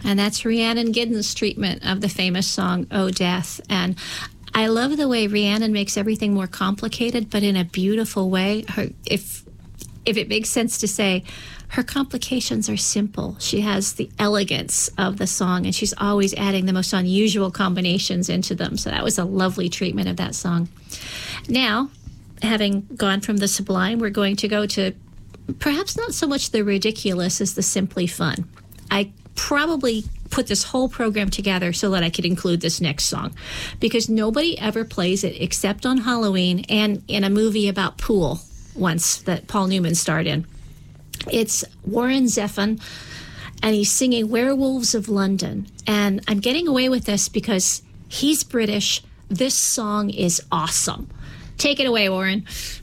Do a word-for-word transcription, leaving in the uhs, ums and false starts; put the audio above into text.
And that's Rhiannon Giddens' treatment of the famous song, Oh Death. And I love the way Rhiannon makes everything more complicated, but in a beautiful way. Her, if if it makes sense to say, her complications are simple. She has the elegance of the song, and she's always adding the most unusual combinations into them. So that was a lovely treatment of that song. Now, having gone from the sublime, we're going to go to perhaps not so much the ridiculous as the simply fun. I probably put this whole program together so that I could include this next song, because nobody ever plays it except on Halloween and in a movie about pool once that Paul Newman starred in. It's Warren Zevon, and he's singing Werewolves of London. And I'm getting away with this because he's British. This song is awesome. Take it away, Warren.